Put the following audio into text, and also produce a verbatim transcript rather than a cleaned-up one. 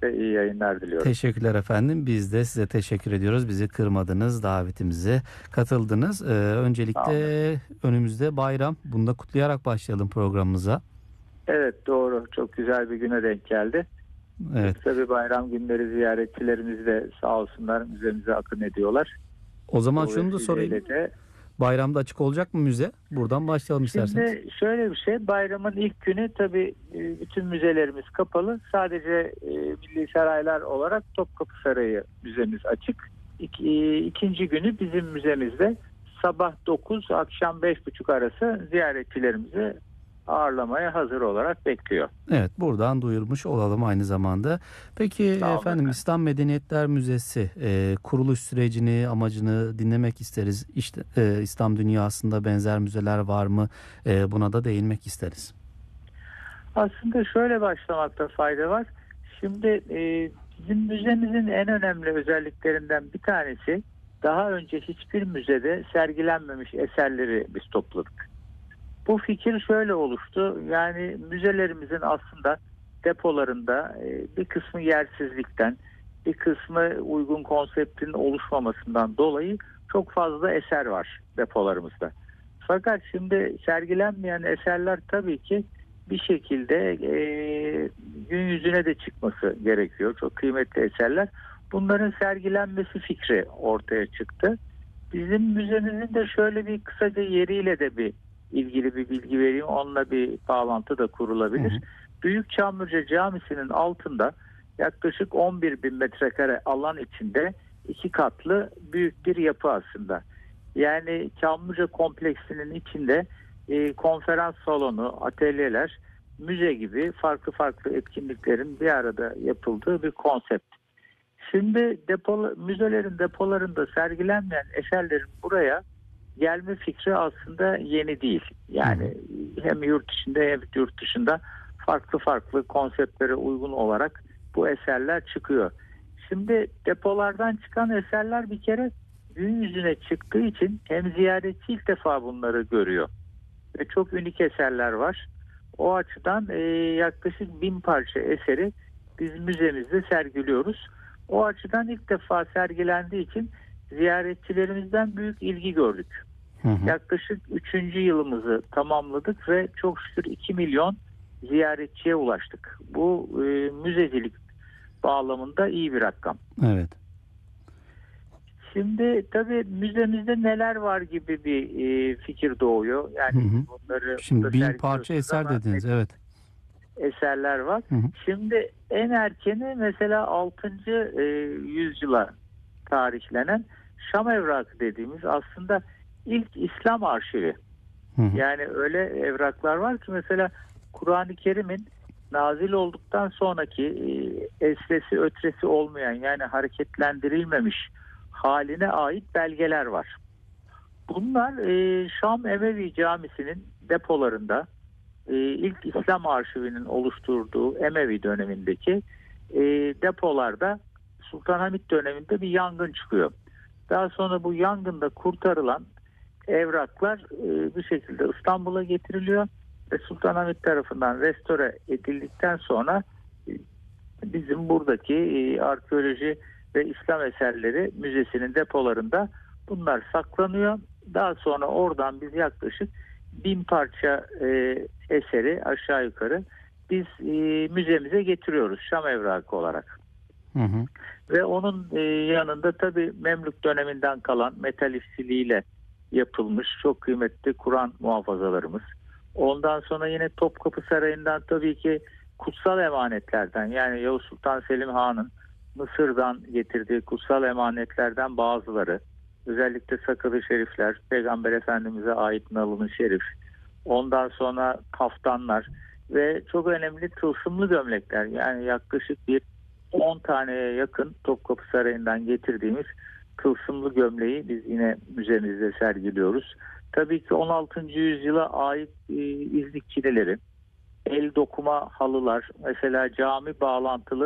Size iyi yayınlar diliyorum. Teşekkürler efendim. Biz de size teşekkür ediyoruz. Bizi kırmadınız, davetimize katıldınız. Ee, öncelikle Sağ olun. önümüzde bayram. Bunu da kutlayarak başlayalım programımıza. Evet, doğru. Çok güzel bir güne denk geldi. Evet. Tabii bayram günleri ziyaretçilerimiz de sağ olsunlar müzemize akın ediyorlar. O zaman Bu şunu da sorayım. vesileyle de Bayramda açık olacak mı müze? Buradan başlayalım isterseniz. Şimdi şöyle bir şey, bayramın ilk günü tabii e, bütün müzelerimiz kapalı. Sadece e, Milli Saraylar olarak Topkapı Sarayı müzemiz açık. İki, e, ikinci günü bizim müzemizde sabah dokuz akşam beş buçuk arası ziyaretçilerimizi ağırlamaya hazır olarak bekliyor. Evet, buradan duyurmuş olalım aynı zamanda. Peki Sağ olun efendim, efendim. İslam Medeniyetler Müzesi e, kuruluş sürecini, amacını dinlemek isteriz. İşte e, İslam dünyasında benzer müzeler var mı? E, buna da değinmek isteriz. Aslında şöyle başlamakta fayda var. Şimdi e, bizim müzemizin en önemli özelliklerinden bir tanesi, daha önce hiçbir müzede sergilenmemiş eserleri biz topladık. Bu fikir şöyle oluştu. Yani müzelerimizin aslında depolarında e, bir kısmı yersizlikten, bir kısmı uygun konseptin oluşmamasından dolayı çok fazla eser var depolarımızda. Fakat şimdi sergilenmeyen eserler tabii ki bir şekilde e, gün yüzüne de çıkması gerekiyor. Çok kıymetli eserler. Bunların sergilenmesi fikri ortaya çıktı. Bizim müzemizin de şöyle bir kısaca yeriyle de bir ilgili bir bilgi vereyim. Onunla bir bağlantı da kurulabilir. Hı hı. Büyük Çamlıca Camisi'nin altında yaklaşık on bir bin metrekare alan içinde iki katlı büyük bir yapı aslında. Yani Çamlıca kompleksinin içinde e, konferans salonu, atölyeler, müze gibi farklı farklı etkinliklerin bir arada yapıldığı bir konsept. Şimdi depo, müzelerin depolarında sergilenmeyen eserlerin buraya gelme fikri aslında yeni değil. Yani hem yurt içinde hem yurt dışında farklı farklı konseptlere uygun olarak bu eserler çıkıyor. Şimdi depolardan çıkan eserler bir kere gün yüzüne çıktığı için hem ziyaretçi ilk defa bunları görüyor ve çok unik eserler var. O açıdan e, yaklaşık bin parça eseri biz müzemizde sergiliyoruz. O açıdan ilk defa sergilendiği için ziyaretçilerimizden büyük ilgi gördük. Hı hı. Yaklaşık üçüncü yılımızı tamamladık ve çok şükür iki milyon ziyaretçiye ulaştık. Bu e, müzecilik bağlamında iyi bir rakam. Evet. Şimdi tabii müzemizde neler var gibi bir e, fikir doğuyor. Yani Hı hı. bunları Şimdi burada bin parça sergiliyorsunuz eser ama dediniz. Evet. eserler var. Hı hı. Şimdi en erkeni mesela altıncı E, yüzyıla tarihlenen Şam evrakı dediğimiz aslında ilk İslam arşivi. Hı hı. Yani öyle evraklar var ki mesela Kur'an-ı Kerim'in nazil olduktan sonraki e, esresi ötresi olmayan, yani hareketlendirilmemiş haline ait belgeler var. Bunlar e, Şam Emevi Camisi'nin depolarında e, ilk İslam arşivinin oluşturduğu Emevi dönemindeki e, depolarda Sultanahmet döneminde bir yangın çıkıyor. Daha sonra bu yangında kurtarılan evraklar e, bir şekilde İstanbul'a getiriliyor ve Sultanahmet tarafından restore edildikten sonra e, bizim buradaki e, arkeoloji ve İslam eserleri müzesinin depolarında bunlar saklanıyor. Daha sonra oradan biz yaklaşık bin parça e, eseri aşağı yukarı biz e, müzemize getiriyoruz Şam evrakı olarak. Hı hı. Ve onun e, yanında tabii Memlük döneminden kalan metal işçiliğiyle yapılmış çok kıymetli Kur'an muhafazalarımız. Ondan sonra yine Topkapı Sarayı'ndan tabii ki kutsal emanetlerden, yani Yavuz Sultan Selim Han'ın Mısır'dan getirdiği kutsal emanetlerden bazıları, özellikle sakılı şerifler, Peygamber Efendimiz'e ait nalın şerif, ondan sonra kaftanlar ve çok önemli tılsımlı gömlekler, yani yaklaşık bir on taneye yakın Topkapı Sarayı'ndan getirdiğimiz tılsımlı gömleği biz yine müzemizde sergiliyoruz. Tabii ki on altıncı yüzyıla ait e, iznik çileleri, el dokuma halılar, mesela cami bağlantılı